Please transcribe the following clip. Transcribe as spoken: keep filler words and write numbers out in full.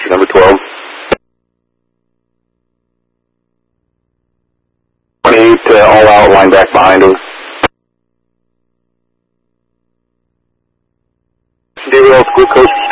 taxi number twelve. twenty-eight, uh, all out, line back behind us. Gabriel, School Coast